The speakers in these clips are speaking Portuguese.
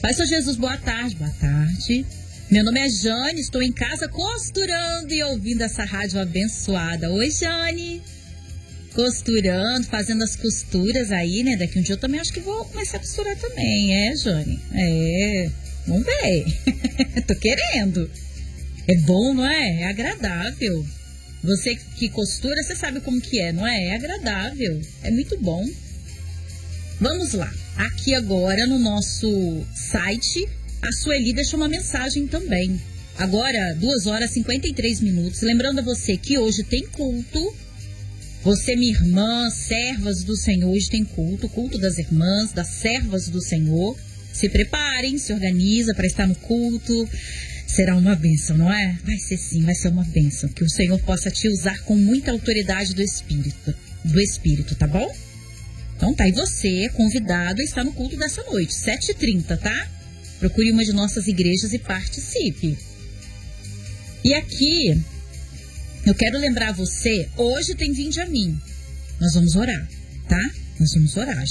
Pai São Jesus, boa tarde. Boa tarde. Meu nome é Jane, estou em casa costurando e ouvindo essa rádio abençoada. Oi, Jane. Costurando, fazendo as costuras aí, né? Daqui um dia eu também acho que vou começar a costurar também, Jane? Vamos ver. Tô querendo. É bom, não é? É agradável. Você que costura, você sabe como que é, não é? É agradável. É muito bom. Vamos lá. Aqui agora no nosso site, a Sueli deixou uma mensagem também. Agora, 2h53. Lembrando a você que hoje tem culto. Você, minha irmã, servas do Senhor, hoje tem culto. Culto das irmãs, das servas do Senhor. Se preparem, se organiza para estar no culto. Será uma bênção, não é? Vai ser sim, vai ser uma bênção. Que o Senhor possa te usar com muita autoridade do Espírito, tá bom? Então tá, e você, convidado a estar no culto dessa noite, 7h30, tá? Procure uma de nossas igrejas e participe. E aqui, eu quero lembrar você, hoje tem Vinde a Mim. Nós vamos orar, tá? Nós vamos orar,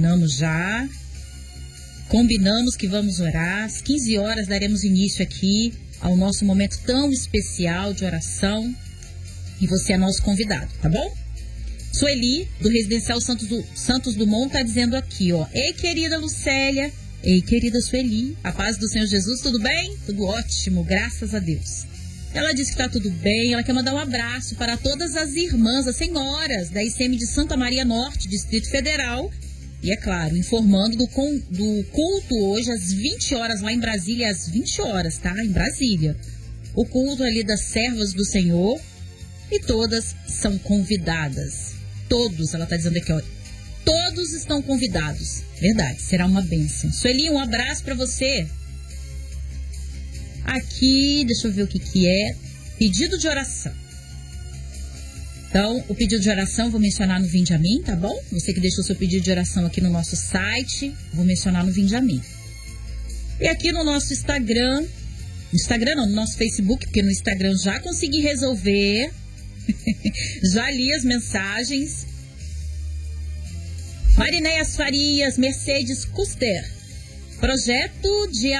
Combinamos que vamos orar, às 15 horas daremos início aqui ao nosso momento tão especial de oração. E você é nosso convidado, tá bom? Sueli, do Residencial Santos Dumont, tá dizendo aqui, ó. Ei, querida Lucélia. Ei, querida Sueli. A paz do Senhor Jesus, tudo bem? Tudo ótimo, graças a Deus. Ela disse que tá tudo bem, ela quer mandar um abraço para todas as irmãs, as senhoras da ICM de Santa Maria Norte, Distrito Federal. E é claro, informando do culto hoje às 20 horas lá em Brasília, às 20 horas, tá? Em Brasília. O culto ali das servas do Senhor e todas são convidadas. Todos, ela tá dizendo aqui, ó. Todos estão convidados. Verdade, será uma bênção. Sueli, um abraço pra você. Aqui, deixa eu ver o que é. Pedido de oração. Então, o pedido de oração vou mencionar no Vinde a Mim, tá bom? Você que deixou seu pedido de oração aqui no nosso site, vou mencionar no Vinde a Mim. E aqui no nosso Instagram, no nosso Facebook, porque no Instagram já consegui resolver, já li as mensagens. Marinéias Farias, Mercedes Custer, projeto de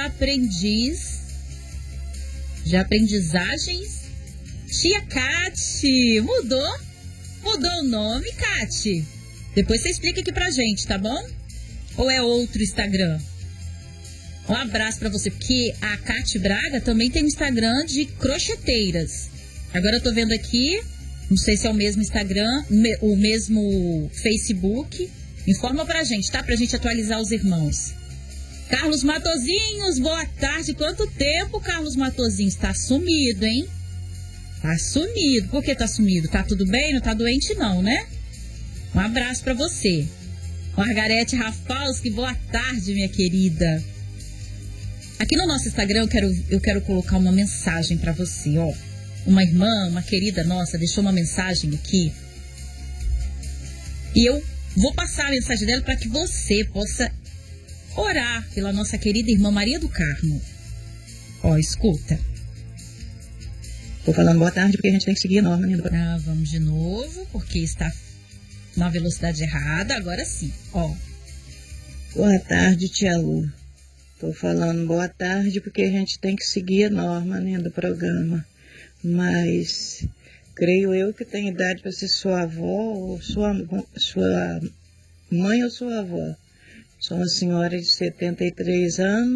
aprendizagens. Tia Cati, mudou o nome, Cati. Depois você explica aqui pra gente, tá bom? Ou é outro Instagram? Um abraço pra você, porque a Cati Braga também tem um Instagram de crocheteiras. Agora eu tô vendo aqui, não sei se é o mesmo Instagram, o mesmo Facebook. Informa pra gente, tá? Pra gente atualizar os irmãos. Carlos Matozinhos, boa tarde. Quanto tempo, Carlos Matozinhos? Tá sumido, hein? Tá sumido. Por que tá sumido? Tá tudo bem? Não tá doente não, né? Um abraço pra você. Margarete Rafalski, boa tarde, minha querida. Aqui no nosso Instagram eu quero colocar uma mensagem pra você, ó. Uma irmã, uma querida nossa, deixou uma mensagem aqui. E eu vou passar a mensagem dela para que você possa orar pela nossa querida irmã Maria do Carmo. Ó, escuta. Tô falando boa tarde porque a gente tem que seguir a norma, né? Vamos de novo, porque está na velocidade errada. Agora sim, ó. Boa tarde, tia Lu. Tô falando boa tarde porque a gente tem que seguir a norma, né, do programa. Mas creio eu que tem idade para ser sua avó ou sua mãe ou sua avó. Sou uma senhora de 73 anos.